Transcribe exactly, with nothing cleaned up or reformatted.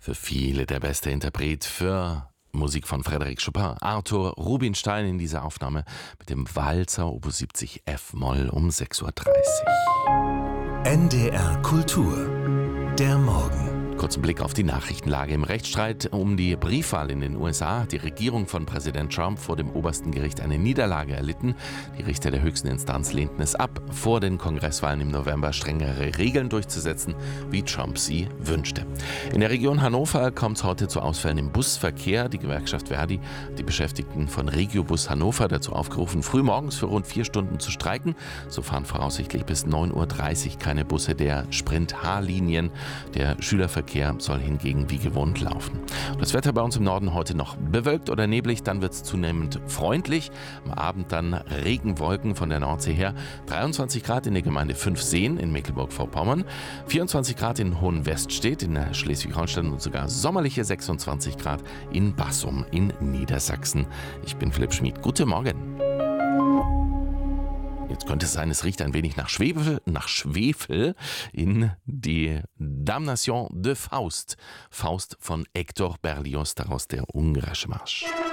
Für viele der beste Interpret für Musik von Frédéric Chopin. Arthur Rubinstein in dieser Aufnahme mit dem Walzer Opus siebzig F-Moll um sechs Uhr dreißig. N D R Kultur. Der Morgen. Kurzen Blick auf die Nachrichtenlage. Im Rechtsstreit um die Briefwahl in den U S A hat die Regierung von Präsident Trump vor dem obersten Gericht eine Niederlage erlitten. Die Richter der höchsten Instanz lehnten es ab, vor den Kongresswahlen im November strengere Regeln durchzusetzen, wie Trump sie wünschte. In der Region Hannover kommt es heute zu Ausfällen im Busverkehr. Die Gewerkschaft Verdi hat die Beschäftigten von Regiobus Hannover dazu aufgerufen, frühmorgens für rund vier Stunden zu streiken. So fahren voraussichtlich bis neun Uhr dreißig keine Busse der Sprint-H-Linien. Der Schülerverkehr soll hingegen wie gewohnt laufen. Das Wetter bei uns im Norden heute noch bewölkt oder neblig, dann wird es zunehmend freundlich. Am Abend dann Regenwolken von der Nordsee her. dreiundzwanzig Grad in der Gemeinde Fünfseen in Mecklenburg-Vorpommern, vierundzwanzig Grad in Hohenweststedt in Schleswig-Holstein und sogar sommerliche sechsundzwanzig Grad in Bassum in Niedersachsen. Ich bin Philipp Schmid. Guten Morgen. Jetzt könnte es sein, es riecht ein wenig nach Schwefel, nach Schwefel in die Damnation de Faust. Faust von Hector Berlioz, daraus der ungarische Marsch.